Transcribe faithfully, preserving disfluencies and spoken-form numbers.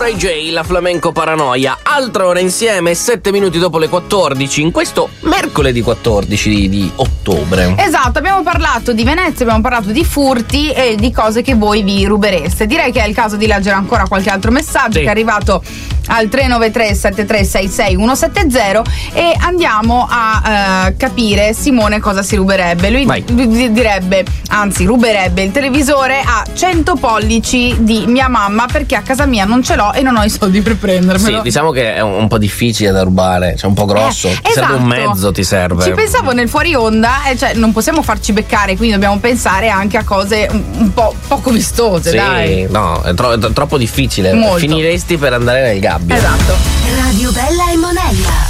Ray J, la Flamenco Paranoia, altra ora insieme, sette minuti dopo le quattordici, in questo mercoledì quattordici di, di ottobre. Esatto, abbiamo parlato di Venezia, abbiamo parlato di furti e di cose che voi vi rubereste. Direi che è il caso di leggere ancora qualche altro messaggio, sì, che è arrivato al tre nove tre sette tre sei sei uno sette zero e andiamo a uh, capire Simone cosa si ruberebbe. Lui d- direbbe, anzi ruberebbe il televisore a cento pollici di mia mamma perché a casa mia non ce l'ho e non ho i soldi per prendermelo. Sì, diciamo che è un po' difficile da rubare, cioè un po' grosso, eh, ti esatto. serve un mezzo, ti serve. Ci pensavo nel fuori onda, e cioè non possiamo farci beccare, quindi dobbiamo pensare anche a cose un, un po' poco vistose, sì, dai. No, è, tro- è troppo difficile. Molto. Finiresti per andare nel gabbio. Esatto. Radio Bella e Monella.